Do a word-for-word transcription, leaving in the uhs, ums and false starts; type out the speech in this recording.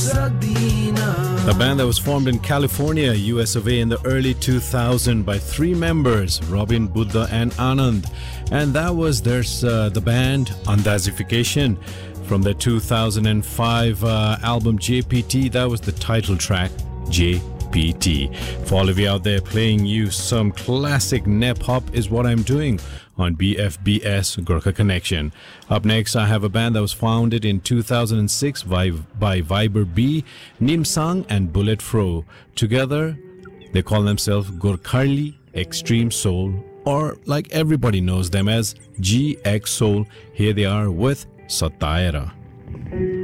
A band that was formed in California, U S of A in the early two thousands by three members, Robin, Buddha and Anand. And that was their, uh, the band Andazification from their two thousand five uh, album J P T. That was the title track, J P T. For all of you out there, playing you some classic Nep Hop is what I'm doing on B F B S Gorkha Connection. Up next, I have a band that was founded in two thousand six by, by Viber B, Nimsang and Bullet Fro. Together, they call themselves Gorkharli Extreme Soul, or like everybody knows them as G X Soul. Here they are with Sataira.